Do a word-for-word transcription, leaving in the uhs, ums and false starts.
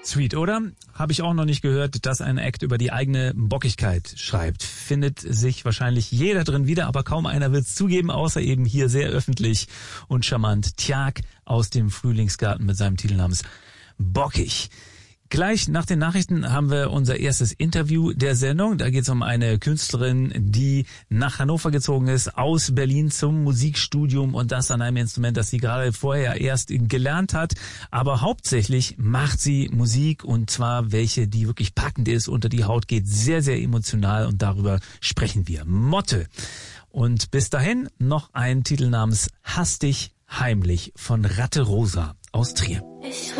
Sweet, oder? Habe ich auch noch nicht gehört, dass ein Act über die eigene Bockigkeit schreibt. Findet sich wahrscheinlich jeder drin wieder, aber kaum einer will es zugeben, außer eben hier sehr öffentlich und charmant Tjag aus dem Frühlingsgarten mit seinem Titel namens Bockig. Gleich nach den Nachrichten haben wir unser erstes Interview der Sendung. Da geht es um eine Künstlerin, die nach Hannover gezogen ist, aus Berlin zum Musikstudium und das an einem Instrument, das sie gerade vorher erst gelernt hat. Aber hauptsächlich macht sie Musik und zwar welche, die wirklich packend ist, unter die Haut geht, sehr, sehr emotional und darüber sprechen wir. Motte. Und bis dahin noch ein Titel namens Hastig heimlich von Ratte Rosa aus Trier.